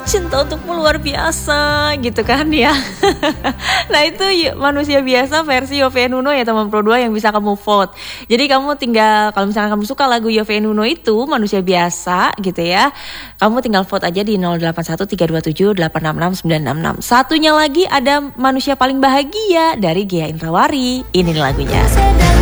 cinta untukmu luar biasa gitu kan ya. Nah itu manusia biasa versi Yovie and Nuno ya teman Pro 2 yang bisa kamu vote. Jadi kamu tinggal, kalau misalnya kamu suka lagu Yovie and Nuno itu manusia biasa gitu ya, kamu tinggal vote aja di 081327866966. Satunya lagi ada manusia paling bahagia dari Ghea Indrawari. Ini lagunya.